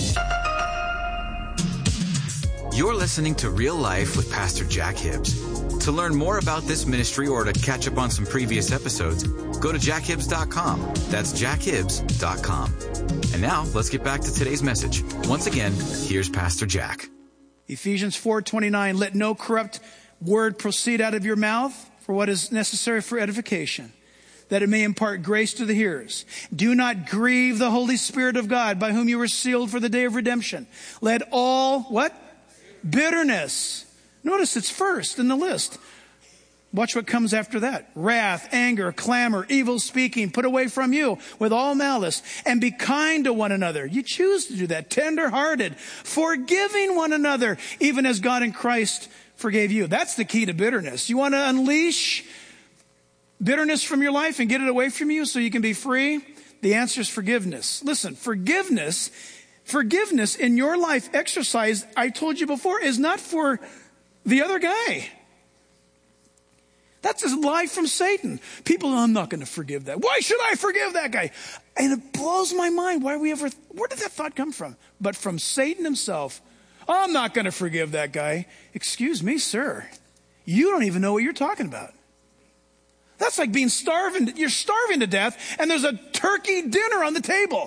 You're listening to Real Life with Pastor Jack Hibbs. To learn more about this ministry or to catch up on some previous episodes, go to jack hibbs dot com. That's jack hibbs dot com. And now, let's get back to today's message. Once again, here's Pastor Jack. Ephesians four twenty-nine, "Let no corrupt word proceed out of your mouth for what is necessary for edification, that it may impart grace to the hearers. Do not grieve the Holy Spirit of God, by whom you were sealed for the day of redemption. Let all," what? Bitterness. Notice it's first in the list. Watch what comes after that. "Wrath, anger, clamor, evil speaking, put away from you with all malice, and be kind to one another." You choose to do that. "Tender-hearted, forgiving one another, even as God in Christ forgave you." That's the key to bitterness. You want to unleash bitterness from your life and get it away from you so you can be free? The answer is forgiveness. Listen, forgiveness Forgiveness in your life exercise, I told you before, is not for the other guy. That's a lie from Satan. People, "I'm not going to forgive that. Why should I forgive that guy?" And it blows my mind. Why we ever, where did that thought come from? But from Satan himself. "I'm not going to forgive that guy." Excuse me, sir. You don't even know what you're talking about. That's like being starving. You're starving to death and there's a turkey dinner on the table.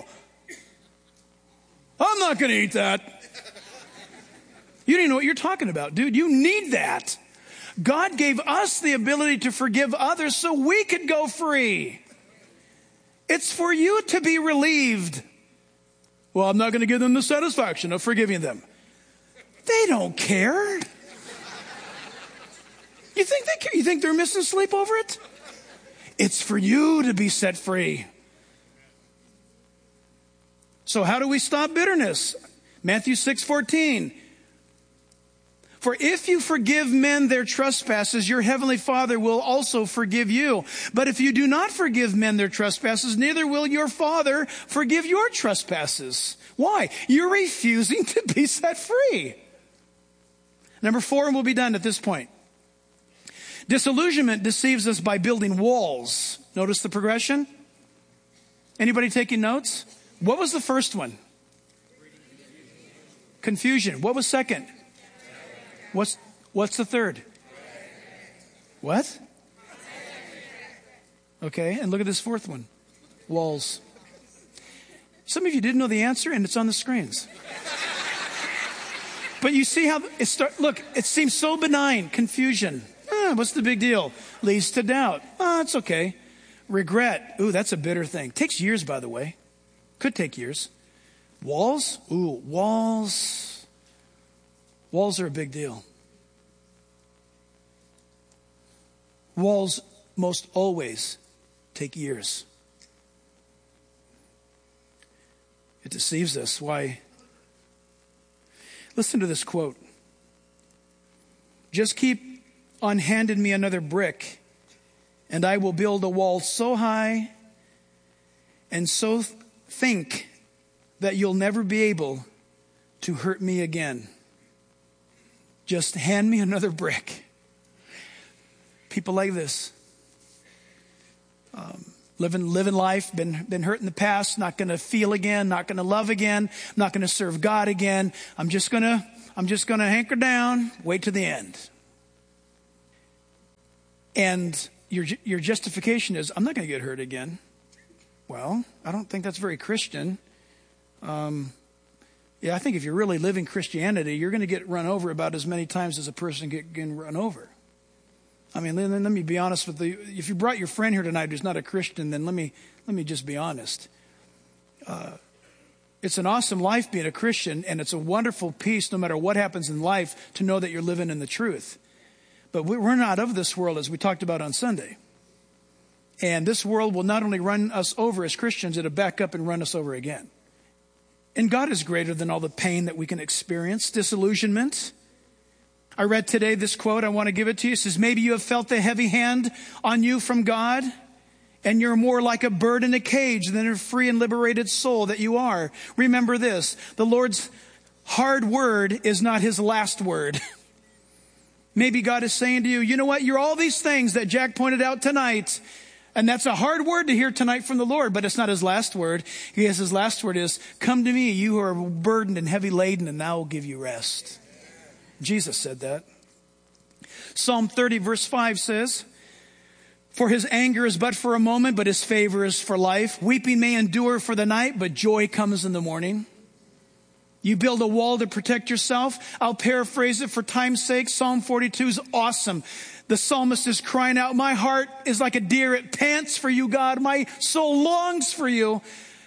"I'm not going to eat that." You don't even know what you're talking about, dude. You need that. God gave us the ability to forgive others so we could go free. It's for you to be relieved. "Well, I'm not going to give them the satisfaction of forgiving them." They don't care. You think they care? You think they're missing sleep over it? It's for you to be set free. So how do we stop bitterness? Matthew six fourteen. "For if you forgive men their trespasses, your heavenly Father will also forgive you. But if you do not forgive men their trespasses, neither will your Father forgive your trespasses." Why? You're refusing to be set free. Number four, and we'll be done at this point. Disillusionment deceives us by building walls. Notice the progression? Anybody taking notes? What was the first one? Confusion. What was second? What's what's the third? What? Okay, and look at this fourth one. Walls. Some of you didn't know the answer, and it's on the screens. But you see how it start. Look, it seems so benign. Confusion. Eh, what's the big deal? Leads to doubt. Oh, it's okay. Regret. Ooh, that's a bitter thing. Takes years, by the way. Could take years. Walls. Ooh, walls. Walls are a big deal. Walls most always take years. It deceives us. Why? Listen to this quote. Just keep on handing me another brick, and I will build a wall so high and so th- think that you'll never be able to hurt me again. Just hand me another brick. People like this. Um, living, living life, been, been hurt in the past, not going to feel again, not going to love again, not going to serve God again. I'm just going to, I'm just going to hanker down, wait to the end. And your, your justification is, I'm not going to get hurt again. Well, I don't think that's very Christian. Um, yeah, I think if you're really living Christianity, you're going to get run over about as many times as a person get, can run over. I mean, let, let me be honest with you. If you brought your friend here tonight who's not a Christian, then let me let me just be honest. Uh, it's an awesome life being a Christian, and it's a wonderful peace no matter what happens in life to know that you're living in the truth. But we're not of this world, as we talked about on Sunday. And this world will not only run us over as Christians, it'll back up and run us over again. And God is greater than all the pain that we can experience, disillusionment. I read today this quote. I want to give it to you. It says, maybe you have felt the heavy hand on you from God, and you're more like a bird in a cage than a free and liberated soul that you are. Remember this, the Lord's hard word is not his last word. Maybe God is saying to you, you know what? You're all these things that Jack pointed out tonight. And that's a hard word to hear tonight from the Lord, but it's not his last word. He has his last word is, come to me, you who are burdened and heavy laden, and I will give you rest. Jesus said that. Psalm thirty verse five says, for his anger is but for a moment, but his favor is for life. Weeping may endure for the night, but joy comes in the morning. You build a wall to protect yourself. I'll paraphrase it for time's sake. Psalm forty-two is awesome. The psalmist is crying out, my heart is like a deer. It pants for you, God. My soul longs for you.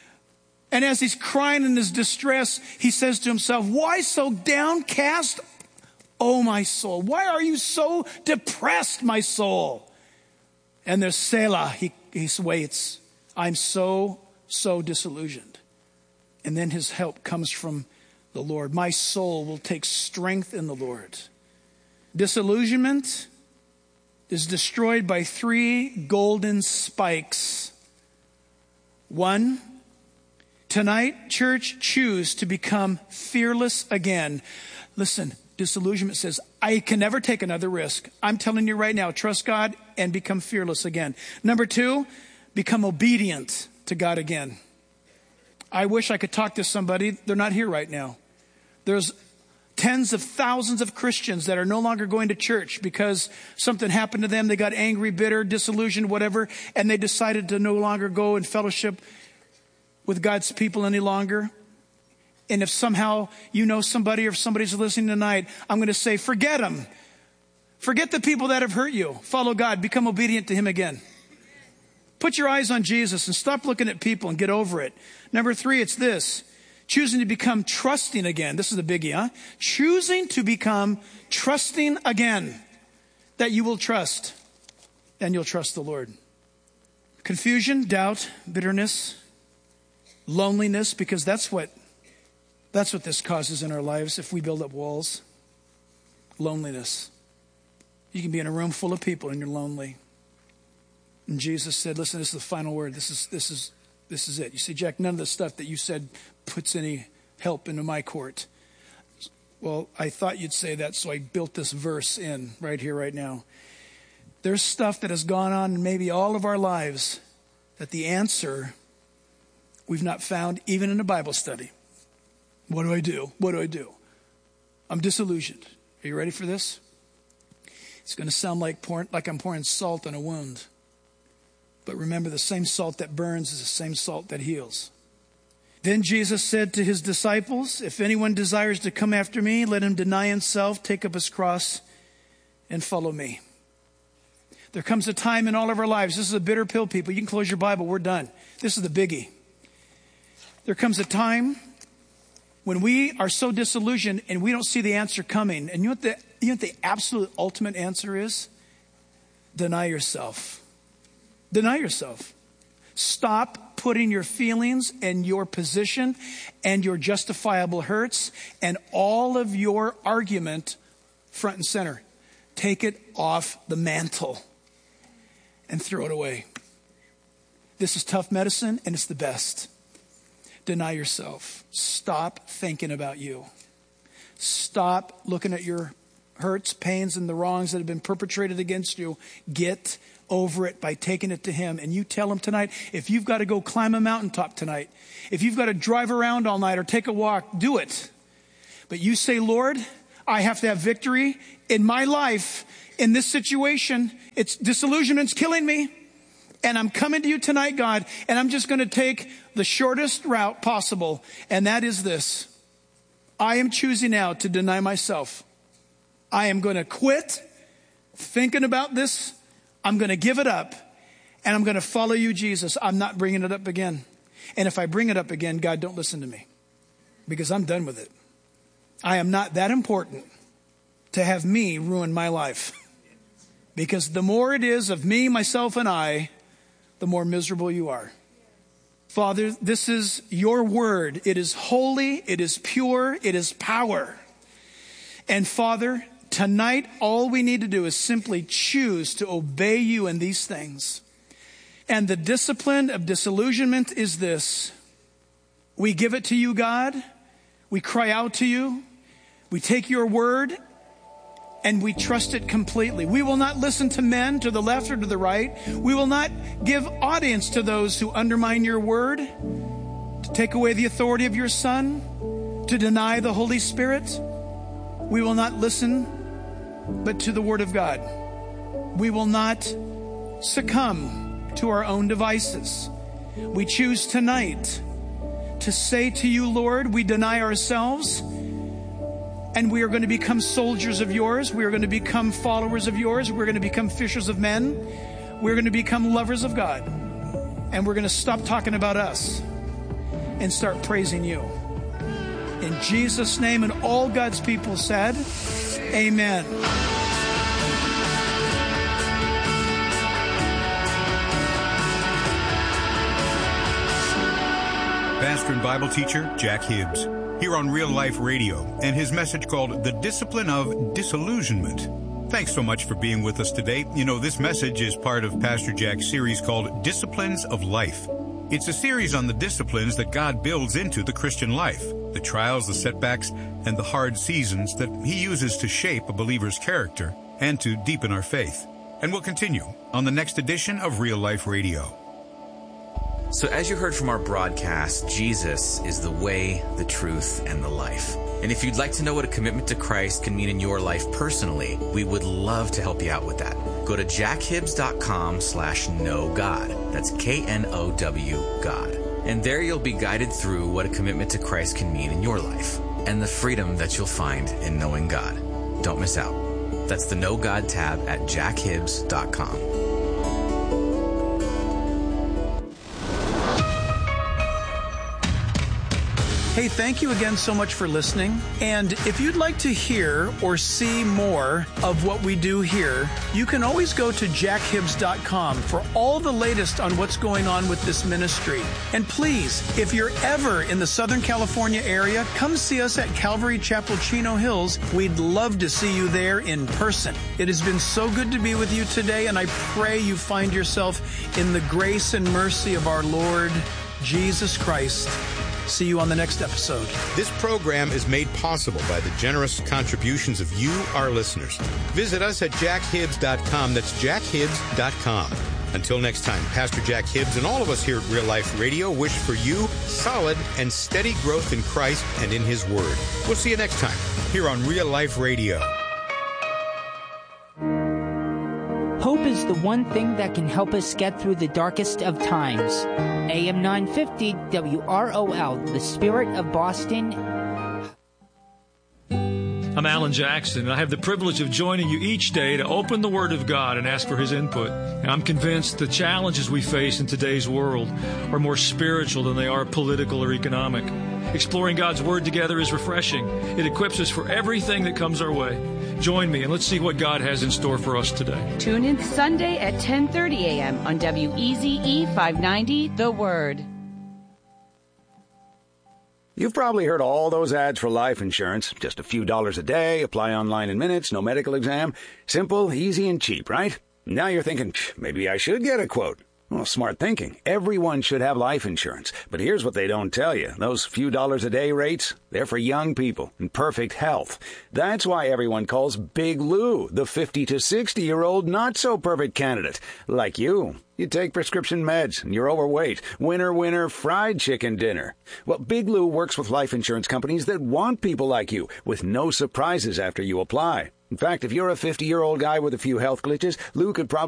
And as he's crying in his distress, he says to himself, why so downcast, oh my soul? Why are you so depressed, my soul? And there's Selah. He, he waits. I'm so, so disillusioned. And then his help comes from the Lord. My soul will take strength in the Lord. Disillusionment is destroyed by three golden spikes. One, tonight, church, choose to become fearless again. Listen, disillusionment says, I can never take another risk. I'm telling you right now, trust God and become fearless again. Number two, become obedient to God again. I wish I could talk to somebody. They're not here right now. There's tens of thousands of Christians that are no longer going to church because something happened to them. They got angry, bitter, disillusioned, whatever, and they decided to no longer go and fellowship with God's people any longer. And if somehow you know somebody or if somebody's listening tonight, I'm going to say, forget them. Forget the people that have hurt you. Follow God. Become obedient to him again. Put your eyes on Jesus and stop looking at people and get over it. Number three, it's this. Choosing to become trusting again. This is the biggie, huh? Choosing to become trusting again. That you will trust. And you'll trust the Lord. Confusion, doubt, bitterness, loneliness, because that's what that's what this causes in our lives if we build up walls. Loneliness. You can be in a room full of people and you're lonely. And Jesus said, listen, this is the final word. This is this is this is it. You see, Jack, none of the stuff that you said puts any help into my court. Well, I thought you'd say that, so I built this verse in right here, right now. There's stuff that has gone on in maybe all of our lives that the answer we've not found even in a Bible study. What do I do? What do I do? I'm disillusioned. Are you ready for this? It's going to sound like pouring, like I'm pouring salt on a wound. But remember, the same salt that burns is the same salt that heals. Then Jesus said to his disciples, if anyone desires to come after me, let him deny himself, take up his cross, and follow me. There comes a time in all of our lives. This is a bitter pill, people. You can close your Bible. We're done. This is the biggie. There comes a time when we are so disillusioned and we don't see the answer coming. And you know what the, you know what the absolute ultimate answer is? Deny yourself. Deny yourself. Stop putting your feelings and your position and your justifiable hurts and all of your argument front and center. Take it off the mantle and throw it away. This is tough medicine, and it's the best. Deny yourself. Stop thinking about you. Stop looking at your hurts, pains, and the wrongs that have been perpetrated against you. Get over it by taking it to him. And you tell him tonight, if you've got to go climb a mountaintop tonight, if you've got to drive around all night or take a walk, do it. But you say, Lord, I have to have victory in my life, in this situation. It's disillusionment's killing me. And I'm coming to you tonight, God, and I'm just going to take the shortest route possible. And that is this. I am choosing now to deny myself. I am going to quit thinking about this. I'm going to give it up. And I'm going to follow you, Jesus. I'm not bringing it up again. And if I bring it up again, God, don't listen to me. Because I'm done with it. I am not that important to have me ruin my life. Because the more it is of me, myself, and I, the more miserable you are. Father, this is your word. It is holy. It is pure. It is power. And Father, tonight, all we need to do is simply choose to obey you in these things. And the discipline of disillusionment is this. We give it to you, God. We cry out to you. We take your word and we trust it completely. We will not listen to men to the left or to the right. We will not give audience to those who undermine your word, to take away the authority of your Son, to deny the Holy Spirit. We will not listen, but to the word of God. We will not succumb to our own devices. We choose tonight to say to you, Lord, we deny ourselves. And we are going to become soldiers of yours. We are going to become followers of yours. We're going to become fishers of men. We're going to become lovers of God. And we're going to stop talking about us and start praising you. In Jesus' name, and all God's people said, amen. Pastor and Bible teacher Jack Hibbs, here on Real Life Radio, and his message called The Discipline of Disillusionment. Thanks so much for being with us today. You know, this message is part of Pastor Jack's series called Disciplines of Life. It's a series on the disciplines that God builds into the Christian life, the trials, the setbacks, and the hard seasons that he uses to shape a believer's character and to deepen our faith. And we'll continue on the next edition of Real Life Radio. So as you heard from our broadcast, Jesus is the way, the truth, and the life. And if you'd like to know what a commitment to Christ can mean in your life personally, we would love to help you out with that. Go to jackhibbs.com slash know God. That's K N O W God. And there you'll be guided through what a commitment to Christ can mean in your life and the freedom that you'll find in knowing God. Don't miss out. That's the Know God tab at jackhibbs dot com. Hey, thank you again so much for listening. And if you'd like to hear or see more of what we do here, you can always go to jack hibbs dot com for all the latest on what's going on with this ministry. And please, if you're ever in the Southern California area, come see us at Calvary Chapel, Chino Hills. We'd love to see you there in person. It has been so good to be with you today, and I pray you find yourself in the grace and mercy of our Lord Jesus Christ. See you on the next episode. This program is made possible by the generous contributions of you, our listeners. Visit us at jack hibbs dot com. That's jack hibbs dot com. Until next time, Pastor Jack Hibbs and all of us here at Real Life Radio wish for you solid and steady growth in Christ and in His Word. We'll see you next time here on Real Life Radio. Hope is the one thing that can help us get through the darkest of times. A M nine fifty W R O L, the Spirit of Boston. I'm Alan Jackson, and I have the privilege of joining you each day to open the Word of God and ask for His input. And I'm convinced the challenges we face in today's world are more spiritual than they are political or economic. Exploring God's Word together is refreshing. It equips us for everything that comes our way. Join me, and let's see what God has in store for us today. Tune in Sunday at ten thirty a.m. on W E Z E five ninety, The Word. You've probably heard all those ads for life insurance. Just a few dollars a day, apply online in minutes, no medical exam. Simple, easy, and cheap, right? Now you're thinking, maybe I should get a quote. Well, smart thinking. Everyone should have life insurance. But here's what they don't tell you. Those few dollars a day rates, they're for young people in perfect health. That's why everyone calls Big Lou the fifty to sixty-year-old not-so-perfect candidate. Like you. You take prescription meds, and you're overweight. Winner, winner, fried chicken dinner. Well, Big Lou works with life insurance companies that want people like you, with no surprises after you apply. In fact, if you're a fifty-year-old guy with a few health glitches, Lou could probably